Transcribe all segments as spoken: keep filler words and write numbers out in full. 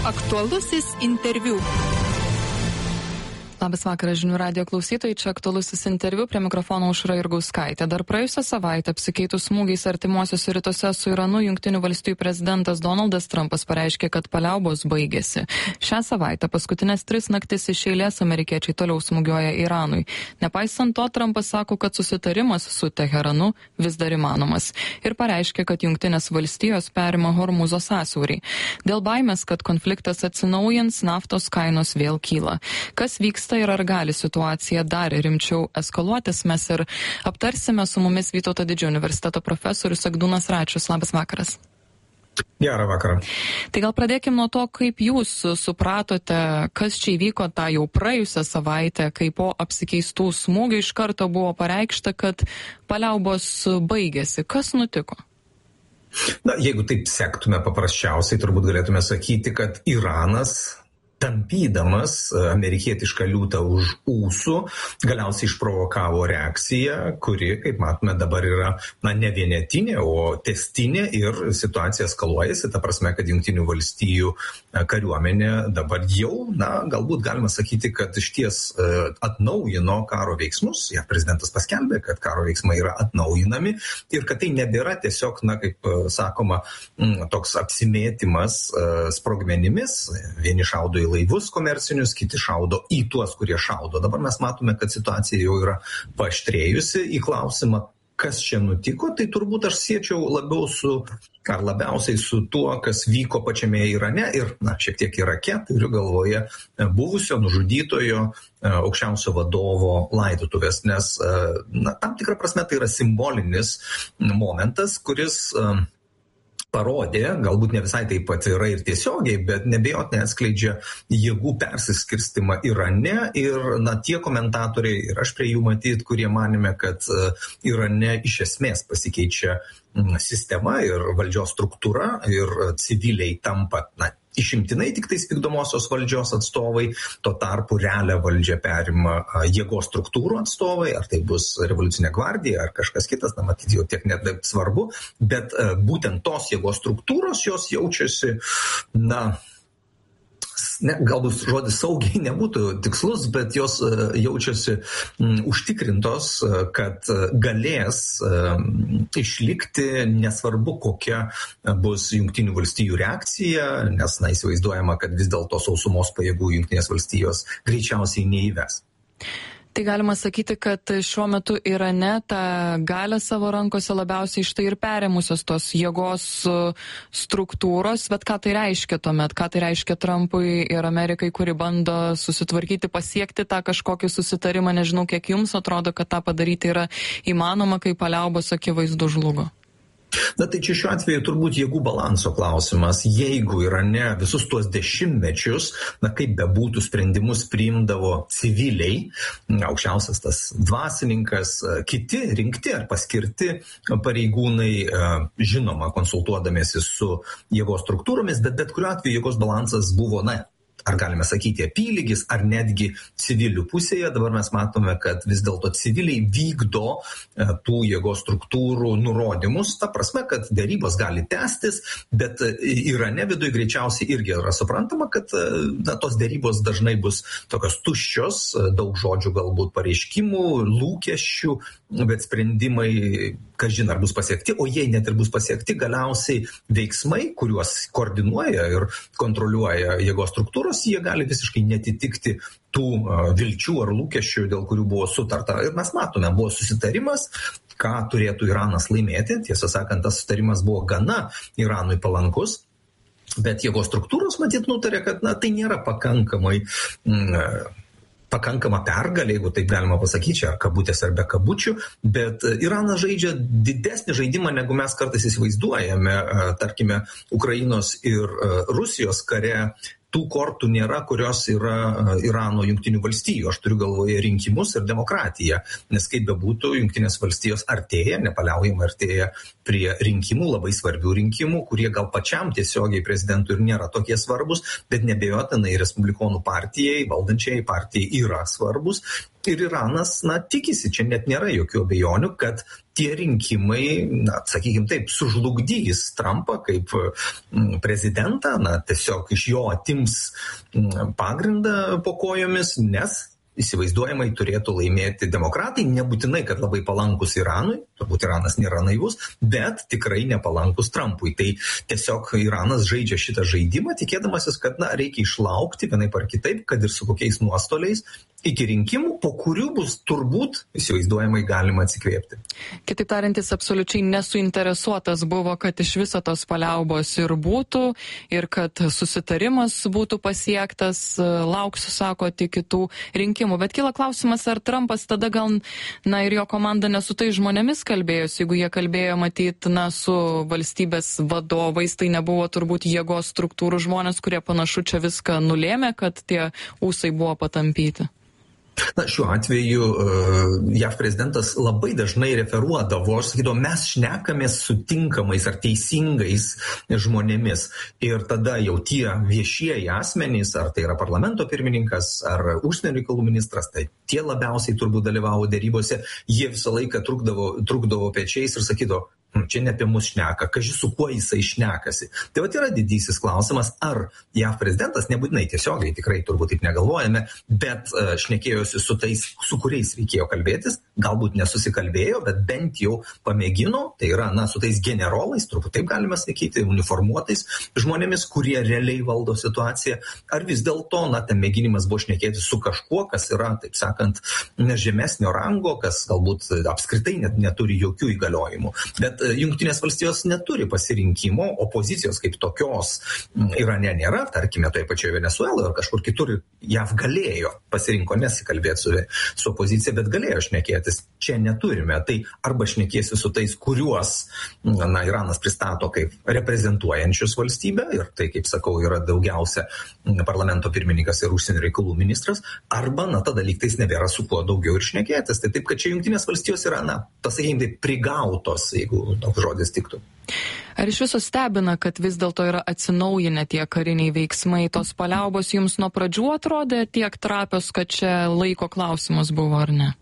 Aktualusis interviu. Labas vakaras, žinių radijo klausytojai, čia aktualusis interviu, prie mikrofono Aušra Jurgauskaitė. Dar praėjusią savaitę apsikeitus smūgiais artimuosiuose rytuose su Iranu, Jungtinių valstijų prezidentas Donaldas Trumpas pareiškė, kad paliaubos baigėsi. Šią savaitę paskutinės tris naktis iš eilės amerikiečiai toliau smūgiuoja Iranui. Nepaisant to, Trumpas sako, kad susitarimas su Teheranu vis dar įmanomas ir pareiškė, kad Jungtinės valstijos perima Hormuzo sąsiaurį. Dėl baimės, kad konfliktas atsinaujins, naftos kainos vėl kyla. Kas vyksta ir ar gali situacija dar rimčiau eskaluotis, mes ir aptarsime. Su mumis Vytauto Didžiojo universiteto profesorius Egdūnas Račius. Labas vakaras. Gerą vakarą. Tai gal pradėkim nuo to, kaip jūs supratote, kas čia įvyko tą jau praėjusią savaitę, kai po apsikeistų smūgių iš karto buvo pareikšta, kad paliaubos baigėsi. Kas nutiko? Na, jeigu taip sektume paprasčiausiai, turbūt galėtume sakyti, kad Iranas, tampydamas amerikietišką liūtą už ūsų, galiausiai išprovokavo reakciją, kuri, kaip matome, dabar yra na, ne vienetinė, o testinė ir situacija eskaluojasi, ta prasme, kad Jungtinių valstijų kariuomenė dabar jau, na, galbūt galima sakyti, kad išties atnaujino karo veiksmus, ja, prezidentas paskelbė, kad karo veiksmai yra atnaujinami ir kad tai nebėra tiesiog, na, kaip sakoma, toks apsimėtimas sprogmenimis, vieni šaudo į laivus komercinius, kiti šaudo į tuos, kurie šaudo. Dabar mes matome, kad situacija jau yra paaštrėjusi. Į klausimą, kas čia nutiko, tai turbūt aš siečiau labiau su, ar labiausiai su tuo, kas vyko pačiame Irane ir, na, šiek tiek Irake, turiu galvoje buvusio nužudytojo aukščiausio vadovo laidotuvės, nes, na, tam tikrą prasme tai yra simbolinis momentas, kuris parodė, galbūt ne visai taip pat yra ir tiesiogiai, bet nebejotinai atskleidžia jėgų persiskirstimą Irane ir, na, tie komentatoriai, ir aš prie jų matyt, kurie manėme, kad Irane iš esmės pasikeičia sistema ir valdžios struktūra ir civiliai tampa, na, išimtinai tik tais vykdomosios valdžios atstovai, tuo tarpu realią valdžią perima jėgos struktūrų atstovai, ar tai bus revoliucinė gvardija, ar kažkas kitas, na, matyt, jau tiek net svarbu, bet būtent tos jėgos struktūros jos jaučiasi, na, ne, galbūt žodis saugiai nebūtų tikslus, bet jos uh, jaučiasi um, užtikrintos, uh, kad uh, galės uh, išlikti, nesvarbu kokia uh, bus Jungtinių valstijų reakcija, nes, na, įsivaizduojama, kad vis dėlto sausumos pajėgų Jungtinės valstijos greičiausiai neįves. Tai galima sakyti, kad šiuo metu Irane tą galią savo rankose labiausiai štai ir perėmusios tos jėgos struktūros, bet ką tai reiškia tuomet, ką tai reiškia Trumpui ir Amerikai, kuri bando susitvarkyti, pasiekti tą kažkokį susitarimą, nežinau, kiek jums atrodo, kad tą padaryti yra įmanoma, kai paliaubos akivaizdu žlugo. Na tai čia šiuo atveju turbūt jėgų balanso klausimas. Jeigu Irane visus tuos dešimtmečius, na kaip bebūtų sprendimus priimdavo civiliai, aukščiausias tas dvasininkas, kiti rinkti ar paskirti pareigūnai, žinoma, konsultuodamiesi su jėgos struktūromis, bet bet kuriuo atveju jėgos balansas buvo, na, ar galime sakyti apylygis, ar netgi civilių pusėje. Dabar mes matome, kad vis dėlto civiliai vykdo e, tų jėgos struktūrų nurodymus, ta prasme, kad dėrybos gali tęstis, bet Irane viduje greičiausiai irgi yra suprantama, kad na, tos dėrybos dažnai bus tokios tuščios, daug žodžių galbūt pareiškimų, lūkesčių, bet sprendimai, kažin ar bus pasiekti, o jei net ir bus pasiekti, galiausiai veiksmai, kuriuos koordinuoja ir kontroliuoja jėgos struktūros, jie gali visiškai netitikti tų uh, vilčių ar lūkesčių, dėl kurių buvo sutarta. Ir mes matome, buvo susitarimas, ką turėtų Iranas laimėti. Tiesą sakant, tas susitarimas buvo gana Iranui palankus, bet jėgos struktūros matyt nutarė, kad na, tai nėra pakankamai mm, pakankama pergalė, jeigu taip galima pasakyti, ar kabutės ar be kabučių, bet Iranas žaidžia didesnį žaidimą, negu mes kartais įsivaizduojame, tarkime, Ukrainos ir Rusijos kare. Tų kortų nėra, kurios yra Irano Jungtinių valstijų. Aš turiu galvoje rinkimus ir demokratiją, nes kaip bebūtų, Jungtinės valstijos artėja, nepaliaujama artėja prie rinkimų, labai svarbių rinkimų, kurie gal pačiam tiesiogiai prezidentui ir nėra tokie svarbus, bet nebejotinai Respublikonų partijai, valdančiai partijai yra svarbus. Ir Iranas, na, tikisi, čia net nėra jokių abejonių, kad tie rinkimai, na, sakykime taip, sužlugdys Trumpą kaip prezidentą, na, tiesiog iš jo atims pagrindą po kojomis, nes įsivaizduojamai turėtų laimėti demokratai, nebūtinai, kad labai palankus Iranui, turbūt Iranas nėra naivus, bet tikrai nepalankus Trumpui. Tai tiesiog Iranas žaidžia šitą žaidimą, tikėdamasis, kad na, reikia išlaukti vienaip ar kitaip, kad ir su kokiais nuostoliais, iki rinkimų, po kurių bus turbūt įsivaizduojamai galima atsikvėpti. Kitaip tariant, jis absoliučiai nesuinteresuotas buvo, kad iš viso tos paliaubos ir būtų, ir kad susitarimas būtų pasiektas, lauksiu, sako, tik kitų rinkimų. Bet kyla klausimas, ar Trumpas tada gal, na ir jo komanda nesu tai žmonėmis kalbėjosi, jeigu jie kalbėjo, matyt, na, su valstybės vadovais, tai nebuvo turbūt jėgos struktūrų žmonės, kurie panašu čia viską nulėmė, kad tie ūsai buvo patampyti. Na, šiuo atveju uh, J A V prezidentas labai dažnai referuodavo, aš sakydavau, mes šnekamės su tinkamais ar teisingais žmonėmis. Ir tada jau tie viešieji asmenys, ar tai yra parlamento pirmininkas, ar užsienio reikalų ministras, tai tie labiausiai turbūt dalyvavo dėrybose, jie visą laiką trukdavo, trukdavo pečiais ir sakydavo, čia ne apie mus šneka, kaži su kuo jisai šnekasi. Tai vat yra didysis klausimas, ar J A V prezidentas, nebūtinai tiesiogiai, tikrai turbūt taip negalvojame, bet uh, šnekėjosi su tais, su kuriais reikėjo kalbėtis, galbūt nesusikalbėjo, bet bent jau pamėgino, tai yra, na, su tais generolais, turbūt taip galime sakyti, uniformuotais žmonėmis, kurie realiai valdo situaciją, ar vis dėlto, na, ten mėginimas buvo šnekėti su kažkuo, kas yra, taip sakant, žemesnio rango, kas galbūt apskritai net neturi jokių įgaliojimų. Bet Jungtinės valstijos neturi pasirinkimo, opozicijos kaip tokios Irane nėra, tarkime, toje pačioje Venezueloje ar kažkur kitur J A V galėjo, pasirinko nesikalbėti su, su opozicija, bet galėjo šnekėtis. Čia neturime, tai arba šnekėsi su tais, kuriuos, na, Iranas pristato kaip reprezentuojančius valstybę, ir tai, kaip sakau, yra daugiausia parlamento pirmininkas ir užsienio reikalų ministras, arba, na, tada lygtais nebėra su kuo daugiau ir šnekėtis. Tai taip, kad čia Jungtinės valstijos yra, na, pasakykime, tai prigautos, jeigu toks žodis tiktų. Ar iš viso stebina, kad vis dėlto yra atsinaujinę tie kariniai veiksmai, tos paliaubos jums nuo pradžių atrodė tiek trapios, kad čia laiko klausimas buvo, ar ne?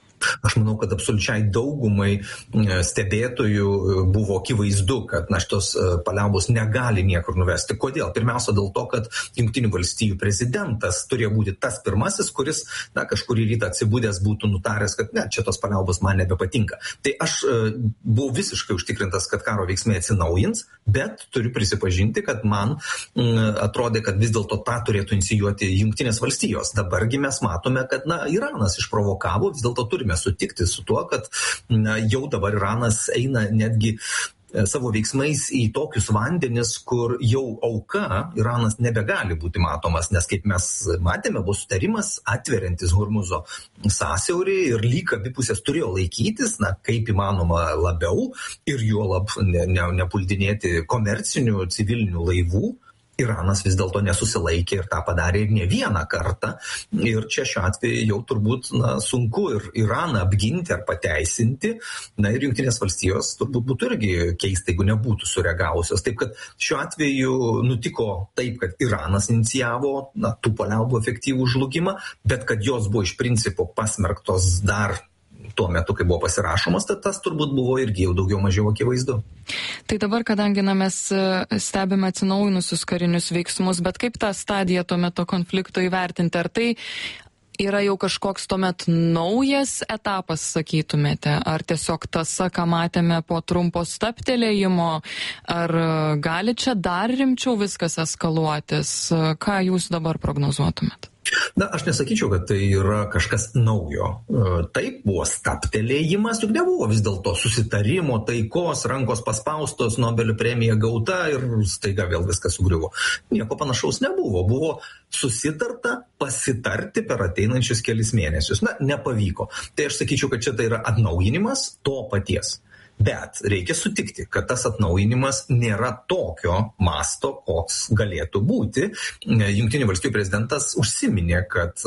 Aš manau, kad absoliučiai daugumai stebėtojų buvo akivaizdu, kad na, šitos paliaubos negali niekur nuvesti. Kodėl? Pirmiausia, dėl to, kad Jungtinių valstijų prezidentas turėjo būti tas pirmasis, kuris na, kažkurį rytą atsibūdęs būtų nutaręs, kad ne, čia tos paliaubos man nebepatinka. Tai aš buvau visiškai užtikrintas, kad karo veiksmai atsinaujins, bet turiu prisipažinti, kad man m, atrodė, kad vis dėlto tą turėtų inicijuoti Jungtinės valstijos. Dabargi mes matome, kad na, Iranas išprovokavo, vis dėlto turime sutikti su tuo, kad na, jau dabar Iranas eina netgi savo veiksmais į tokius vandenis, kur jau auka Iranas nebegali būti matomas, nes kaip mes matėme, buvo sutarimas atveriantis Hormuzo sąsiaurį ir lyg abi pusės turėjo laikytis, na, kaip įmanoma labiau ir juolab ne, ne, nepuldinėti komercinių civilinių laivų. Iranas vis dėlto nesusilaikė ir tą padarė ir ne vieną kartą. Ir čia šiuo atveju jau turbūt na, sunku ir Iraną apginti ar pateisinti. Na ir Jungtinės valstijos turbūt būtų irgi keista, jeigu nebūtų sureagavusios. Taip kad šiuo atveju nutiko taip, kad Iranas inicijavo na, tų paliaubų efektyvų žlugimą, bet kad jos buvo iš principo pasmerktos dar tuo metu, kai buvo pasirašomas, tai tas turbūt buvo irgi jau daugiau mažiau akivaizdu. Tai dabar, kadangi na, mes stebime atsinaujinusius karinius veiksmus, bet kaip tą stadiją tuomet to konflikto įvertinti? Ar tai yra jau kažkoks tuomet naujas etapas, sakytumėte? Ar tiesiog tasa, ką matėme po trumpo stabtelėjimo? Ar gali čia dar rimčiau viskas eskaluotis? Ką jūs dabar prognozuotumėt? Na, aš nesakyčiau, kad tai yra kažkas naujo. Taip, buvo stabtelėjimas, juk nebuvo vis dėlto susitarimo, taikos, rankos paspaustos, Nobelio premija gauta ir staiga vėl viskas sugriuvo. Nieko panašaus nebuvo. Buvo susitarta pasitarti per ateinančius kelis mėnesius. Na, nepavyko. Tai aš sakyčiau, kad čia tai yra atnaujinimas to paties. Bet reikia sutikti, kad tas atnaujinimas nėra tokio masto, koks galėtų būti. Jungtinių valstijų prezidentas užsiminė, kad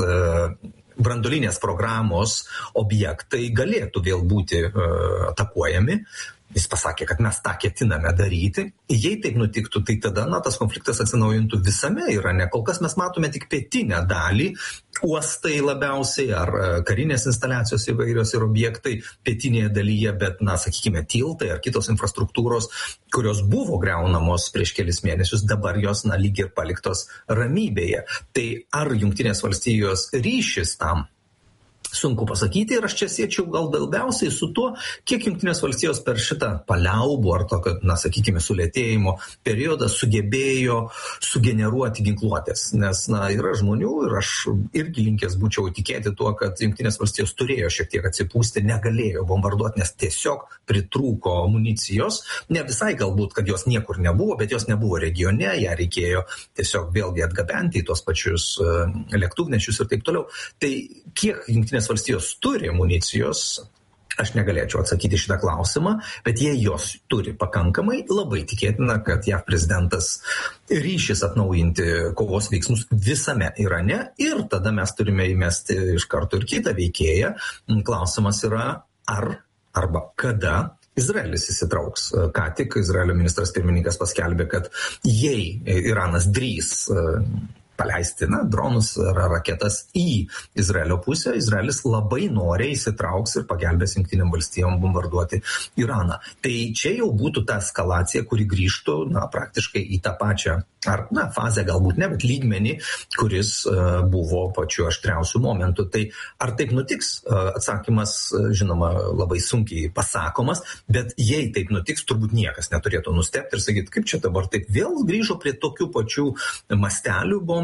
branduolinės programos objektai galėtų vėl būti atakuojami. Jis pasakė, kad mes tą ketiname daryti. Jei taip nutiktų, tai tada na, tas konfliktas atsinaujintų visame Irane. Kol kas mes matome tik pietinę dalį, uostai labiausiai ar karinės instaliacijos įvairios ir objektai pietinėje dalyje, bet, na, sakykime, tiltai ar kitos infrastruktūros, kurios buvo greunamos prieš kelis mėnesius, dabar jos, na, lyg ir paliktos ramybėje. Tai ar Jungtinės valstijos ryšis tam? Sunku pasakyti ir aš čia siečiau gal labiausiai su tuo, kiek Jungtinės valstijos per šitą paliaubų ar tokio, na, sakykime, sulėtėjimo periodą sugebėjo sugeneruoti ginkluotės. Nes, na, yra žmonių ir aš irgi linkęs būčiau tikėti tuo, kad Jungtinės valstijos turėjo šiek tiek atsipūsti, negalėjo bombarduoti, nes tiesiog pritrūko amunicijos. Ne visai galbūt, kad jos niekur nebuvo, bet jos nebuvo regione, ją reikėjo tiesiog vėlgi atgabenti į tos pačius lėktuvnešius ir taip toliau. Tai kiek Jungtinės valstijos turi amunicijos, aš negalėčiau atsakyti šitą klausimą, bet jei jos turi pakankamai, labai tikėtina, kad J A V prezidentas ryšis atnaujinti kovos veiksmus visame Irane ir tada mes turime įmesti iš karto ir kitą veikėją. Klausimas yra, ar arba kada Izraelis įsitrauks. Ką tik Izraelio ministras pirmininkas paskelbė, kad jei Iranas drįs paleisti, na, dronus ar raketas į Izraelio pusę, Izraelis labai noriai įsitrauks ir pagelbės Jungtinėm valstijom bombarduoti Iraną. Tai čia jau būtų ta eskalacija, kuri grįžtų, na, praktiškai į tą pačią, ar, na, fazę galbūt ne, bet lygmenį, kuris uh, buvo pačiu aštriausių momentų. Tai ar taip nutiks? Uh, atsakymas, uh, žinoma, labai sunkiai pasakomas, bet jei taip nutiks, turbūt niekas neturėtų nustebti ir sakyti, kaip čia dabar taip vėl grįžo prie tokių pačių mastelių bombų.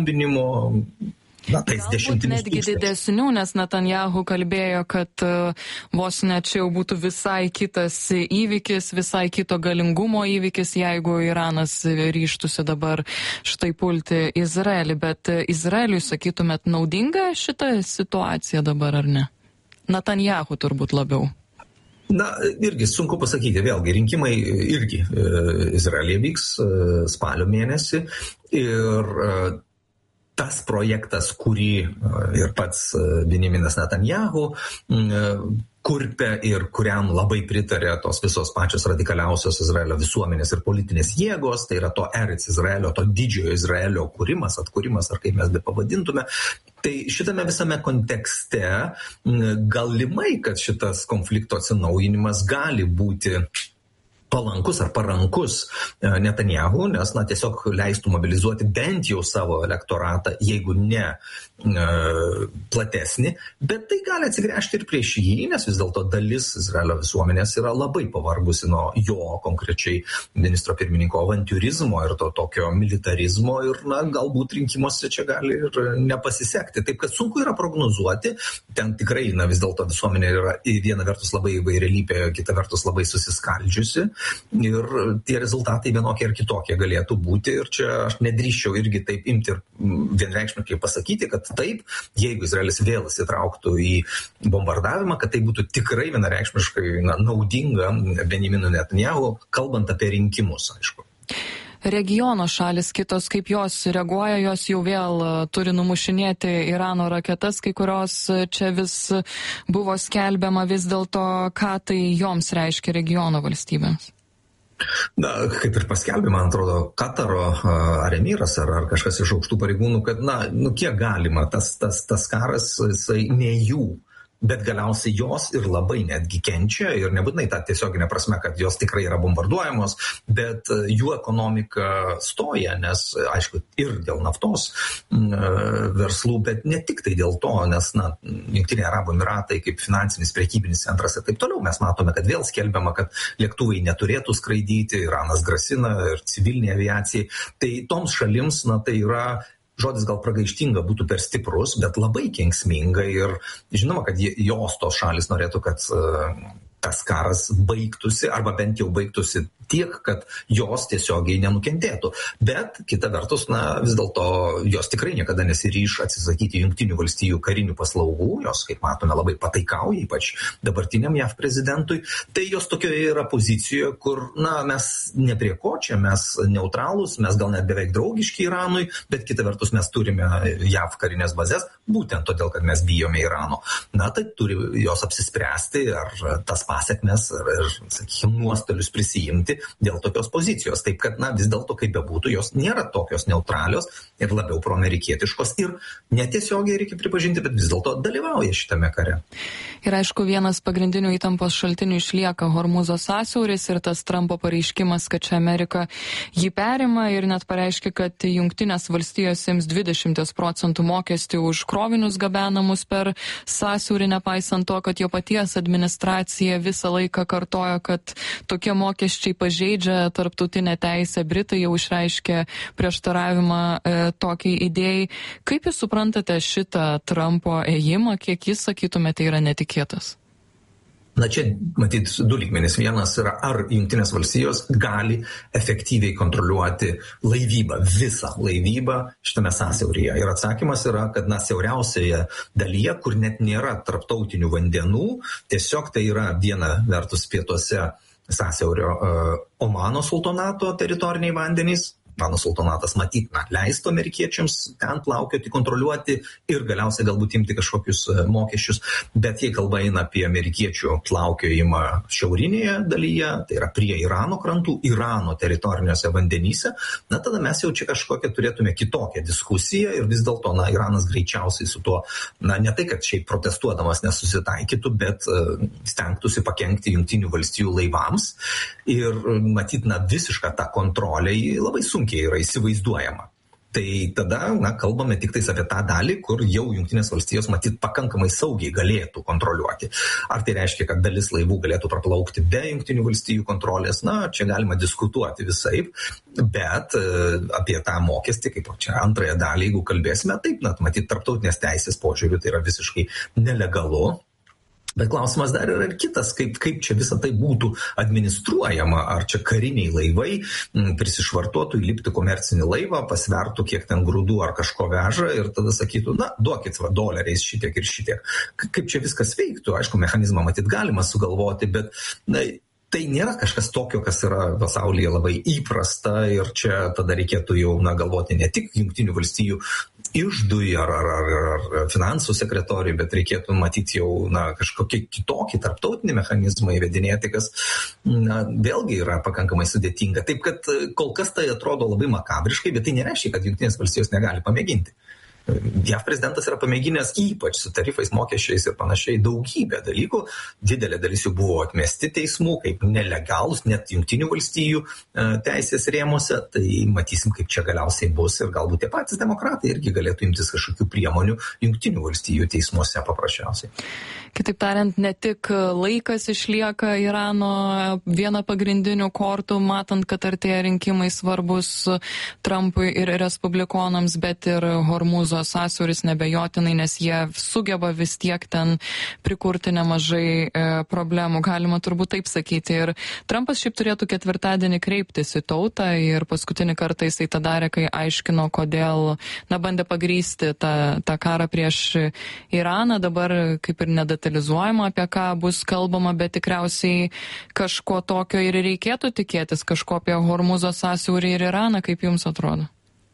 Na, galbūt netgi didesnių, nes Netanyahu kalbėjo, kad uh, vos ne čia jau būtų visai kitas įvykis, visai kito galingumo įvykis, jeigu Iranas ryštųsi dabar štai pulti Izraelį. Bet uh, Izraeliui, sakytumėt, naudinga šita situacija dabar ar ne? Netanyahu turbūt labiau. Na, irgi sunku pasakyti, vėlgi, rinkimai irgi e, Izraelėje vyks e, spalio mėnesį ir e, tas projektas, kurį ir pats Benjaminas Netanyahu kurpia ir kuriam labai pritarė tos visos pačios radikaliausios Izraelio visuomenės ir politinės jėgos, tai yra to Eretz Izraelio, to didžiojo Izraelio kūrimas, atkūrimas, ar kaip mes be pavadintume. Tai šitame visame kontekste galimai, kad šitas konflikto atsinaujinimas gali būti palankus ar parankus Netanyahu, nes na, tiesiog leistų mobilizuoti bent jau savo elektoratą, jeigu ne e, platesnį, bet tai gali atsigręžti ir prieš jį, nes vis dėlto dalis Izraelio visuomenės yra labai pavargusi nuo jo konkrečiai ministro pirmininko avantiūrizmo ir to tokio militarizmo ir na, galbūt rinkimuose čia gali ir nepasisekti. Taip, kad sunku yra prognozuoti, ten tikrai na, vis dėlto visuomenė yra viena vertus labai įvairialypė, kita vertus labai susiskaldžiusi. Ir tie rezultatai vienokie ar kitokie galėtų būti ir čia aš nedrįščiau irgi taip imti ir vienreikšmiškai pasakyti, kad taip, jeigu Izraelis vėl įsitrauktų į bombardavimą, kad tai būtų tikrai vienareikšmiškai na, naudinga Benjaminui Netanyahu, kalbant apie rinkimus, aišku. Regiono šalis kitos, kaip jos reaguoja, jos jau vėl turi numušinėti Irano raketas, kai kurios čia vis buvo skelbiama, vis dėlto, ką tai joms reiškia regiono valstybėms? Na, kaip ir paskelbė, man atrodo, Kataro ar emiras ar, ar kažkas iš aukštų pareigūnų, kad, na, nu, kiek galima, tas, tas, tas karas, jisai ne jų. Bet galiausiai jos ir labai netgi kenčia ir nebūtinai tą tiesioginę prasme, kad jos tikrai yra bombarduojamos, bet jų ekonomika stoja, nes, aišku, ir dėl naftos verslų, bet ne tik tai dėl to, nes, na, Jungtiniai Arabų Emiratai kaip finansinis prekybinis centras ir taip toliau, mes matome, kad vėl skelbiama, kad lėktuvai neturėtų skraidyti, Iranas grasina ir civilinė aviacija, tai toms šalims, na, tai yra žodis gal pragaištinga būtų per stiprus, bet labai kenksminga ir žinoma, kad jos tos šalis norėtų, kad uh, tas karas baigtųsi arba bent jau baigtųsi tiek, kad jos tiesiogiai nenukentėtų. Bet kita vertus, na, vis dėlto jos tikrai niekada nesiryš atsisakyti Jungtinių valstijų karinių paslaugų, jos, kaip matome, labai pataikauja, ypač dabartiniam J A V prezidentui. Tai jos tokioje yra pozicijoje, kur, na, mes ne prie ko čia, mes neutralūs, mes gal net beveik draugiški Iranui, bet kita vertus mes turime J A V karinės bazės, būtent todėl, kad mes bijome Irano. Na, tai turi jos apsispręsti, ar tas pasekmes ir, sakykime, nuostolius prisijimti dėl tokios pozicijos. Taip kad, na, vis dėlto, kaip bebūtų, jos nėra tokios neutralios ir labiau proamerikietiškos ir netiesiogiai reikia pripažinti, bet vis dėlto dalyvauja šitame kare. Ir aišku, vienas pagrindinių įtampos šaltinių išlieka Hormūzo sąsiauris ir tas Trumpo pareiškimas, kad čia Amerika jį perima ir net pareiškia, kad Jungtinės valstijos ims dvidešimt procentų mokestį už krovinius gabenamus per sąsiaurį, nepaisant to, kad jo paties administracija visą laiką kartojo, kad tokie mokesčiai pažeidžia tarptautinę teisę. Britai jau išreiškė prieštaravimą e, tokiai idėjai. Kaip jūs suprantate šitą Trumpo ėjimą, kiek jis, sakytumėte, yra netikėtas? Na čia, matyt, du lygmenys. Vienas yra, ar Jungtinės valstijos gali efektyviai kontroliuoti laivybą, visą laivybą šitame sąsiauryje. Ir atsakymas yra, kad na, siauriausioje dalyje, kur net nėra tarptautinių vandenų, tiesiog tai yra viena vertus pietuose sąsiaurio uh, Omano sultonato teritoriniai vandenys. Omano sultonatas matyt, na, leistų amerikiečiams ten plaukioti, kontroliuoti ir galiausiai galbūt imti kažkokius mokesčius, bet jei kalba eina apie amerikiečių plaukiojimą šiaurinėje dalyje, tai yra prie Irano krantų, Irano teritoriniuose vandenyse, na tada mes jau čia kažkokią turėtume kitokią diskusiją ir vis dėlto, na, Iranas greičiausiai su tuo, na, ne tai, kad šiaip protestuodamas nesusitaikytų, bet uh, stengtųsi pakenkti Jungtinių valstijų laivams ir matyt, na, visišką tą kontrolę labai sunkiai yra įsivaizduojama. Tai tada, na, kalbame tik tais apie tą dalį, kur jau Jungtinės valstijos matyt pakankamai saugiai galėtų kontroliuoti. Ar tai reiškia, kad dalis laivų galėtų praplaukti be Jungtinių valstijų kontrolės? Na, čia galima diskutuoti visaip, bet e, apie tą mokestį, kaip čia antrąją dalį, jeigu kalbėsime, taip, na, matyt, tarptautinės teisės požiūriu tai yra visiškai nelegalu. Bet klausimas dar yra ir kitas, kaip, kaip čia visą tai būtų administruojama, ar čia kariniai laivai m, prisišvartuotų, įlipti komercinį laivą, pasvertų, kiek ten grūdų ar kažko veža ir tada sakytų, na, duokit va, doleriais šitiek ir šitiek. Kaip čia viskas veiktų? Aišku, mechanizmą matyt galima sugalvoti, bet na, tai nėra kažkas tokio, kas yra pasaulyje labai įprasta ir čia tada reikėtų jau na, galvoti ne tik Jungtinių valstijų iždui ar, ar, ar, ar finansų sekretoriui, bet reikėtų matyti jau na, kažkokie kitokį tarptautinį mechanizmą įvedinėti, kas na, vėlgi yra pakankamai sudėtinga. Taip, kad kol kas tai atrodo labai makabriškai, bet tai nereiškia, kad Jungtinės valstijos negali pamėginti. J A V prezidentas yra pamėginęs ypač su tarifais, mokesčiais ir panašiai daugybę dalykų. Didelė dalis jų buvo atmesti teismų kaip nelegalus, net Jungtinių valstijų teisės rėmose. Tai matysim, kaip čia galiausiai bus ir galbūt tie patys demokratai irgi galėtų imtis kažkokių priemonių Jungtinių valstijų teismuose paprasčiausiai. Kitaip tariant, ne tik laikas išlieka Irano viena pagrindinių kortų, matant, kad artėja rinkimai svarbus Trumpui ir respublikonams, bet ir Hormūzo sąsiauris nebejotinai, nes jie sugeba vis tiek ten prikurti nemažai e, problemų, galima turbūt taip sakyti. Ir Trumpas šiaip turėtų ketvirtadienį kreiptis į tautą ir paskutinį kartą jisai tą darė, kai aiškino, kodėl na, bandė pagrysti tą, tą karą prieš Iraną. Dabar kaip ir nedetalizuojama, apie ką bus kalbama, bet tikriausiai kažko tokio ir reikėtų tikėtis, kažko apie Hormūzo sąsiaurį ir Iraną, kaip jums atrodo?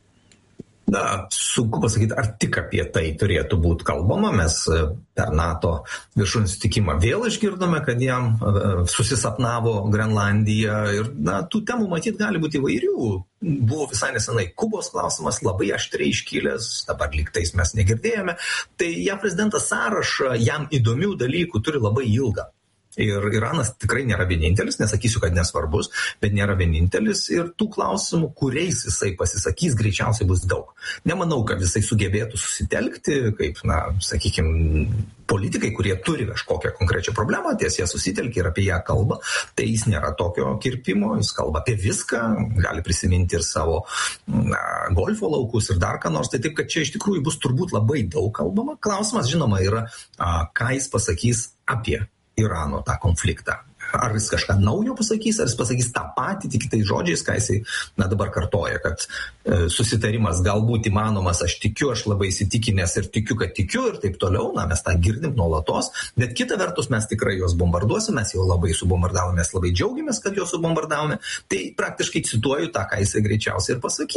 Na, sunku pasakyti, ar tik apie tai turėtų būti kalbama. Mes per NATO viršūnių susitikimą vėl išgirdome, kad jam susisapnavo Grenlandija ir na, tų temų matyt gali būti įvairių. Buvo visai nesenai Kubos klausimas labai aštriai iškilęs, dabar lygtais mes negirdėjome. Tai J A V prezidentas sąrašą jam įdomių dalykų turi labai ilgą. Ir Iranas tikrai nėra vienintelis, nesakysiu, kad nesvarbus, bet nėra vienintelis ir tų klausimų, kuriais jisai pasisakys, greičiausiai bus daug. Nemanau, kad jisai sugebėtų susitelkti, kaip, na, sakykime, politikai, kurie turi kažkokią konkrečią problemą, ties jie susitelkia ir apie ją kalba, tai jis nėra tokio kirpimo, jis kalba apie viską, gali prisiminti ir savo na, golfo laukus ir dar ką nors, tai taip, kad čia iš tikrųjų bus turbūt labai daug kalbama. Klausimas, žinoma, yra, a, ką jis pasakys apie Irano tą konfliktą. Ar jis kažką naujo pasakys, ar jis pasakys tą patį, tik kitais žodžiais, ką jisai na, dabar kartoja, kad e, susitarimas galbūt įmanomas, aš tikiu, aš labai įsitikinęs ir tikiu, kad tikiu ir taip toliau, na, mes tą girdim nuolatos, bet kita vertus mes tikrai juos bombarduosime, mes jau labai subombardavome, mes labai džiaugiamės, kad juos subombardavome, tai praktiškai cituoju tą, ką jisai greičiausiai ir pasakys.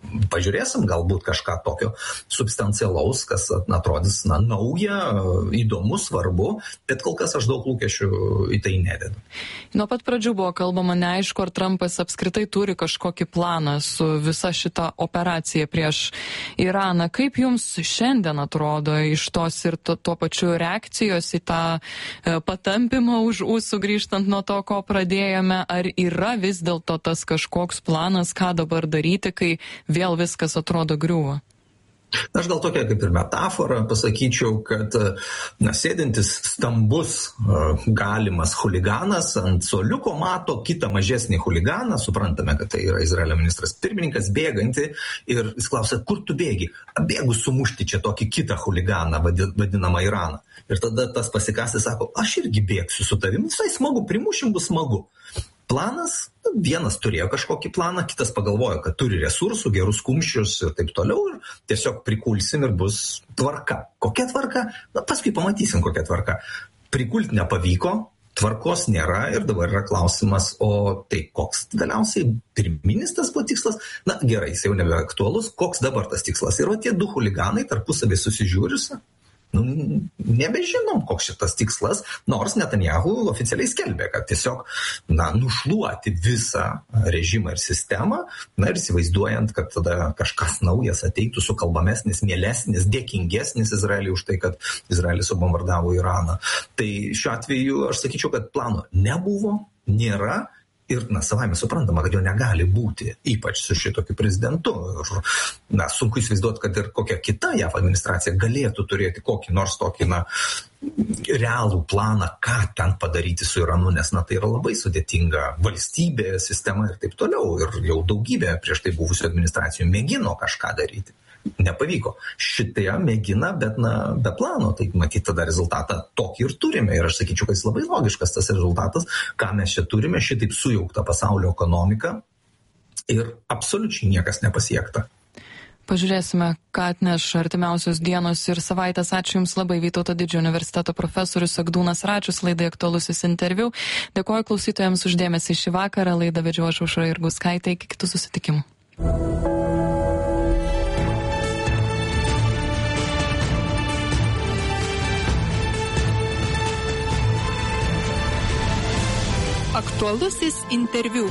pažiūrėsim, galbūt kažką tokio substancialaus, kas na, atrodys na, nauja, įdomu, svarbu, bet kol kas aš daug lūkesčių į tai nededu. Nuo pat pradžių buvo kalbama neaišku, ar Trumpas apskritai turi kažkokį planą su visa šita operacija prieš Iraną. Kaip jums šiandien atrodo iš tos ir to, to pačiu reakcijos į tą e, patampimą už ūsų grįžtant nuo to, ko pradėjome, ar yra vis dėlto tas kažkoks planas, ką dabar daryti, kai vėl viskas atrodo griūva? Aš gal tokia kaip ir metafora pasakyčiau, kad na, sėdintis stambus galimas huliganas ant suoliuko mato kitą mažesnį huliganą, suprantame, kad tai yra Izraelio ministras pirmininkas, bėganti ir jis klausia, kur tu bėgi? Bėgu sumušti čia tokį kitą huliganą, vadinamą Iraną. Ir tada tas pasikastis sako, aš irgi bėgsiu su tavimi, visai smagu, primušim bus smagu. Planas, vienas turėjo kažkokį planą, kitas pagalvojo, kad turi resursų, gerus kumščius ir taip toliau ir tiesiog prikulsim ir bus tvarka. Kokia tvarka? Na, paskui pamatysim, kokia tvarka. Prikult nepavyko, tvarkos nėra ir dabar yra klausimas, o tai koks galiausiai pirminis tas buvo tikslas? Na gerai, jis jau nebeaktualus, koks dabar tas tikslas? Ir va tie du huliganai tarpusavį susižiūrisi. Nu, nebežinom, koks šitas tikslas, nors Netanyahu oficialiai skelbė, kad tiesiog na, nušluoti visą režimą ir sistemą, na ir įsivaizduojant, kad tada kažkas naujas ateitų sukalbamesnis, mielesnis, dėkingesnis Izraeliui už tai, kad Izraelis subombardavo Iraną. Tai šiuo atveju aš sakyčiau, kad plano nebuvo, nėra. Ir, na, savaime suprantama, kad jo negali būti, ypač su šitokiu prezidentu. Ir, na, sunku įsivaizduoti, kad ir kokia kita J A V administracija galėtų turėti kokį nors tokį, na, realų planą, ką ten padaryti su Iranu, nes, na, tai yra labai sudėtinga valstybė, sistema ir taip toliau. Ir jau daugybė prieš tai buvusių administracijų mėgino kažką daryti. Nepavyko. Šitai mėgina, bet na, be plano, tai matyt tada rezultatą tokį ir turime. Ir aš sakyčiau, kad jis labai logiškas tas rezultatas, ką mes čia turime, šitaip sujauktą pasaulio ekonomiką ir absoliučiai niekas nepasiekta. Pažiūrėsime, ką atneš artimiausios dienos ir savaitės. Ačiū Jums labai, Vytauto Didžiojo universiteto profesorius Egdūnas Račius, laidai aktualusis interviu. Dėkoju klausytojams už dėmesį šį vakarą. Laidą vedžiau aš Aušra Jurgauskaitė. Iki kitų susitikimų. Aktualusis interviu.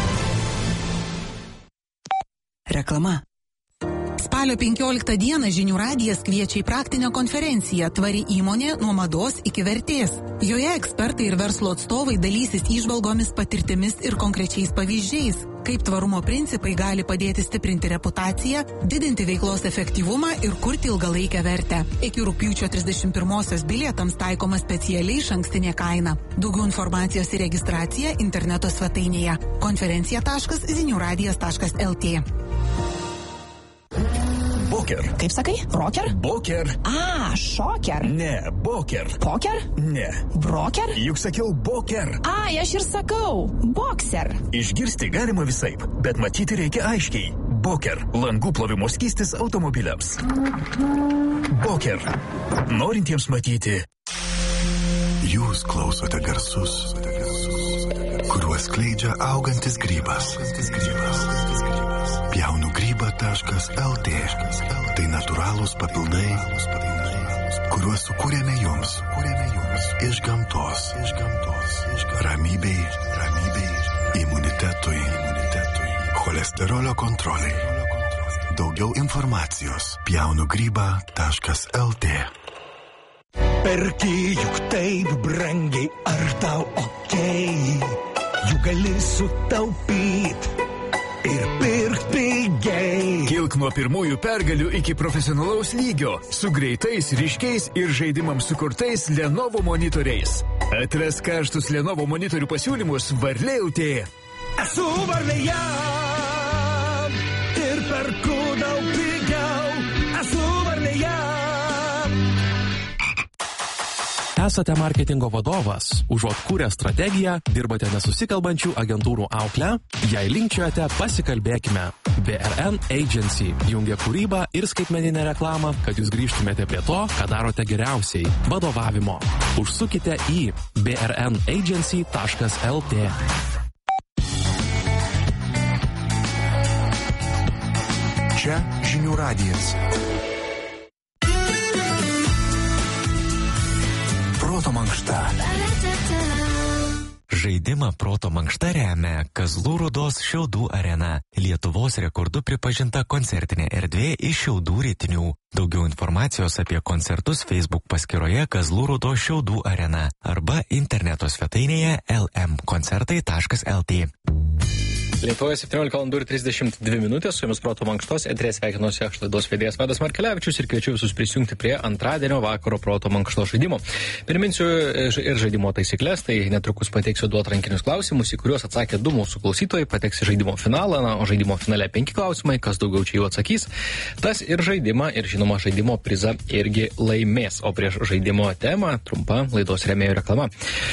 Reklama. Spalio penkioliktą dieną Žinių radijas kviečia į praktinę konferenciją Tvari įmonė nuo mados iki vertės. Joje ekspertai ir verslo atstovai dalysis įžvalgomis, patirtimis ir konkrečiais pavyzdžiais, kaip tvarumo principai gali padėti stiprinti reputaciją, didinti veiklos efektyvumą ir kurti ilgalaikę vertę. Iki rugpjūčio trisdešimt pirmosios bilietams taikoma specialiai išankstinė kaina. Daugiau informacijos ir registracija interneto svetainėje konferencija taškas zinių radijas taškas el tė. Boker. Kaip sakai? Rocker? Boker. A, šoker. Ne, boker. Poker? Ne. Broker? Juk sakiau boker. Ai, aš ir sakau. Boxer. Išgirsti galima visaip, bet matyti reikia aiškiai. Boker. Langų plovimo skystis automobiliams. Boker. Norintiems matyti. Jūs klausote garsus, kuriuos skleidžia augantis grybas. pjaunu grybą taškas el tė. Tai natūralūs papildai, kuriuos sukūrėme jums iš gamtos. Ramybei, ramybei, imunitetui, cholesterolio kontroliai. Daugiau informacijos pjaunu grybą taškas el tė. Perki juk taip brangiai, ar tau okei? Juk gali sutaupyt ir pirkt pigiai. Kilk nuo pirmųjų pergalių iki profesionalaus lygio su greitais, ryškiais ir žaidimams sukurtais Lenovo monitoriais. Atras karštus Lenovo monitorių pasiūlymus Varlė el tė. Esu Varlėje ir perku daug pigiau. Esu Varlėje. Esate marketingo vadovas, užuot kūrę strategiją, dirbate nesusikalbančių agentūrų auklę, jei linkčiojate, pasikalbėkime. B R N Agency jungia kūrybą ir skaitmeninę reklamą, kad jūs grįžtumėte prie to, ką darote geriausiai – vadovavimo. Užsukite į b r n agency taškas el tė. Čia Žinių radijas. Proto mankšta. Žaidimą Proto mankšta remia Kazlų Rūdos Šiaudų arena. Lietuvos rekordu pripažinta koncertinė erdvė iš Šiaudų Rytinių. Daugiau informacijos apie koncertus Facebook paskyroje Kazlų Rūdos Šiaudų arena arba interneto svetainėje el em koncertai taškas el tė. Lietuvoje septyniolika valandų ir trisdešimt dvi minutės, su jumis Proto mankštos, eteryje sveikinuosi aš laidos vedėjas Vadas Markelevičius ir kviečiu visus prisijungti prie antradienio vakaro Proto mankštos žaidimo. Priminsiu ir žaidimo taisyklės, tai netrukus pateiksiu du atrankinius klausimus, į kuriuos atsakė du mūsų klausytojai, pateks į žaidimo finalą, na, o žaidimo finale penki klausimai, kas daugiau čia jų atsakys, tas ir žaidimą, ir žinoma žaidimo prizą irgi laimės. O prieš žaidimo temą trumpa laidos rėmėjų reklama.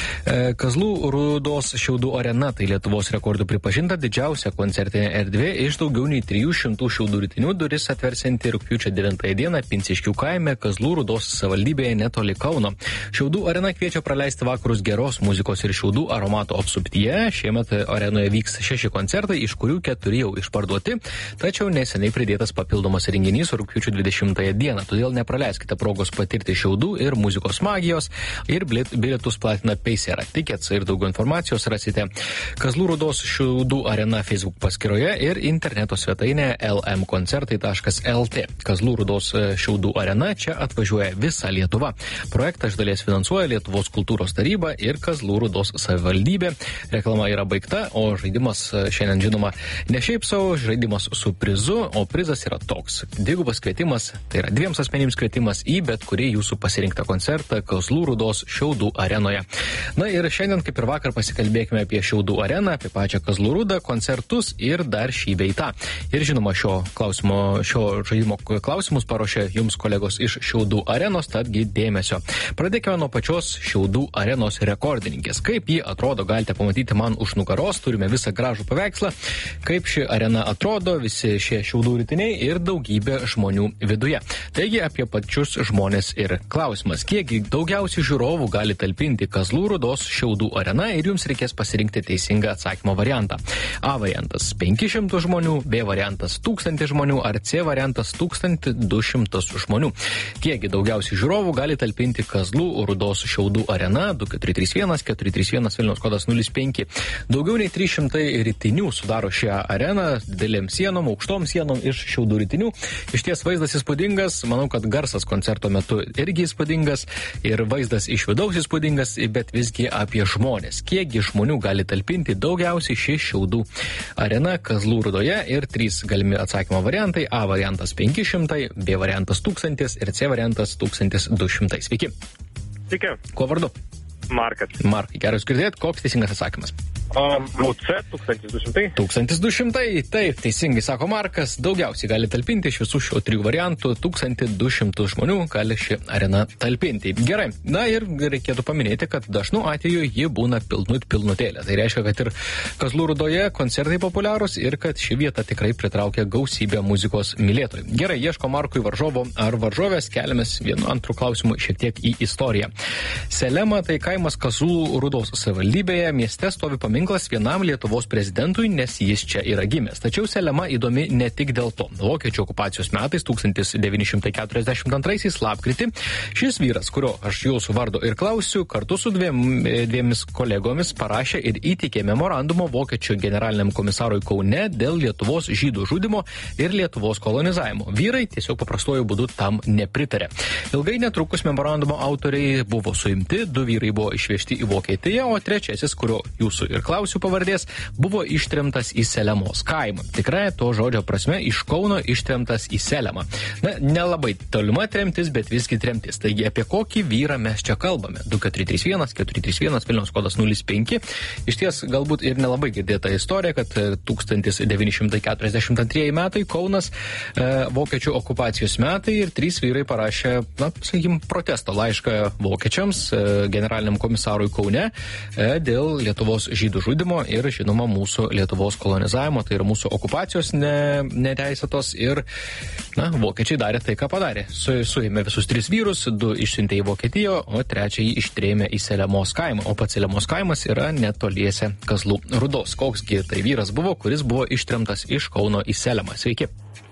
Kazlų Rūdos Šiaudų arena, tai Lietuvos rekordų pripažinta didžiausia koncertinė erdvė iš daugiau nei trijų šimtų Šiaudų Rytinių, duris atversianti rugpjūčio devintąją dieną Pinciškių kaime Kazlų Rūdos savivaldybėje netoli Kauno. Šiaudų arena kviečia praleisti vakarus geros muzikos ir šiaudų aromato apsuptyje. Šiemet arenoje vyks šeši koncertai, iš kurių keturi jau išparduoti, tačiau neseniai pridėtas papildomas renginys rugpjūčio dvidešimtąją dieną. Todėl nepraleiskite progos patirti šiaudų ir muzikos magijos, ir bilietus platina Paysera. Tickets ir daugiau informacijos rasite Kazlų Rūdos Šiaudų arena Facebook paskyroje ir interneto svetainė el em koncertai taškas el tė. Kazlų Rūdos Šiaudų arena čia atvažiuoja visa Lietuva. Projektą iš dalies finansuoja Lietuvos kultūros taryba ir Kazlų Rūdos savivaldybė. Reklama yra baigta, o žaidimas šiandien žinoma ne šiaip savo, žaidimas su prizu, o prizas yra toks. Dvigubas kvietimas, tai yra dviems asmenims kvietimas į bet kurį jūsų pasirinktą koncertą Kazlų Rūdos Šiaudų arenoje. Na ir šiandien, kaip ir vakar, pasikalbėkime apie Šiaudų areną, apie pačią Kazlų Rūdą, koncertus ir dar šį bei tą. Ir žinoma, šio klausimo, šio žaidimo klausimus paruošė jums kolegos iš Šiaudų arenos, tadgi dėmesio. Pradėkime nuo pačios Šiaudų arenos rekordininkės. Kaip ji atrodo, galite pamatyti man už nugaros, turime visą gražų paveikslą, kaip ši arena atrodo, visi šie Šiaudų Rytiniai ir daugybė žmonių viduje. Taigi apie pačius žmonės ir klausimas. Kiek daugiausiai žiūrovų gali talpinti Kazlų Rūdos Šiaudų arena ir jums reikės pasirinkti teisingą atsakymo variantą. A variantas penki šimtai žmonių, B variantas tūkstantis žmonių ar C variantas tūkstantis du šimtus žmonių. Kiekgi daugiausiai žiūrovų gali talpinti Kazlų Rūdos Šiaudų arena du keturi trys vienas keturi trys vienas Vilniaus kodas nulis penki. Daugiau nei trys šimtai rytinių sudaro šią areną, didelėm sienom, aukštom sienom iš Šiaudų Rytinių. Iš ties vaizdas įspūdingas, manau, kad garsas koncerto metu irgi įspūdingas ir vaizdas iš vidaus įspūdingas, bet visgi apie žmonės. Kiekgi žmonių gali talpinti daugiausiai ši Šiaudų arena Kazlų Rūdoje ir trys galimi atsakymo variantai. A variantas penki šimtai, B variantas tūkstantis ir C variantas tūkstantis du šimtai. Sveiki. Sveiki. Kuo vardu? Markas. Markai, gerai jūs girdėt, koks teisingas atsakymas? Um, C, tūkstantis du šimtai. tūkstantis du šimtai, taip, teisingai sako Markas, daugiausiai gali talpinti iš visų šio trijų variantų, tūkstantis du šimtus žmonių gali ši arena talpinti. Gerai, na ir reikėtų paminėti, kad dažnu atveju ji būna pilnut pilnutėlė. Tai reiškia, kad ir Kazlų Rūdoje koncertai populiarūs ir kad ši vieta tikrai pritraukia gausybę muzikos mylėtojų. Gerai, ieško Markui varžovo ar varžovės, keliamės vienu antru klausimu šiek tiek į istoriją. Selema tai kaimas Kazlų Rūdos savivaldybėje, mieste stovi paminklas vienam Lietuvos prezidentui, nes jis čia yra gimęs. Tačiau Selema įdomi ne tik dėl to. Vokiečių okupacijos metais tūkstantis devyni šimtai keturiasdešimt antraisiais lapkritį šis vyras, kurio aš jūsų vardo ir klausiu, kartu su dviem, dviemis kolegomis parašė ir įteikė memorandumo Vokiečių generaliniam komisarui Kaune dėl Lietuvos žydų žudimo ir Lietuvos kolonizavimo. Vyrai tiesiog paprastuoju būdu tam nepritarė. Ilgai netrukus memorandumo autoriai buvo suimti, du vyrai buvo išvežti į Vokietiją, o trečiasis, kurio jūsų ir klausiu pavardės, buvo ištremtas į Selemos kaimą. Tikrai to žodžio prasme iš Kauno ištremtas į Selemą. Na, nelabai tolima tremtis, bet visgi tremtis. Taigi apie kokį vyrą mes čia kalbame? du keturi trys vienas keturi trys vienas Vilniaus kodas nulis penki. Iš ties galbūt ir nelabai girdėta istorija, kad tūkstantis devyni šimtai keturiasdešimt antrieji metai Kaunas, e, vokiečių okupacijos metai ir trys vyrai parašė, na, sakykim, protesto laišką vokiečiams, e, generaliniam komisarui Kaune e, dėl Lietuvos žydų žudimo ir, žinoma, mūsų Lietuvos kolonizavimo, tai yra mūsų okupacijos ne, neteisėtos ir, na, vokiečiai darė tai, ką padarė. Su, suėmė visus tris vyrus, du išsiuntė į Vokietiją, o trečiąjį ištrėmė į Selemos kaimą, o pats Selemos kaimas yra netoliese Kazlų Rūdos. Koksgi tai vyras buvo, kuris buvo ištremtas iš Kauno į Selemą? Sveiki.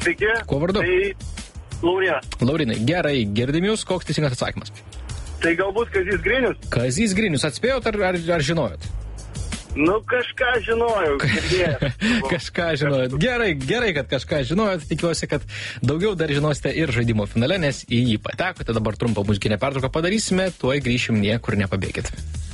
Sveiki. Kuo vardu? Tai Laurinas. Laurinai, gerai, girdim jūs, koks teisingas atsakymas? Tai galbūt Kazys Grinius? Kazys Grinius, atspėjot ar, ar, ar žinojot? Nu, kažką žinojau. kažką žinojot. Gerai, gerai, kad kažką žinojot. Tikiuosi, kad daugiau dar žinosite ir žaidimo finale, nes į jį patekote. Dabar trumpą muzikinę pertrauką padarysime, tuoj grįšim, niekur nepabėgit.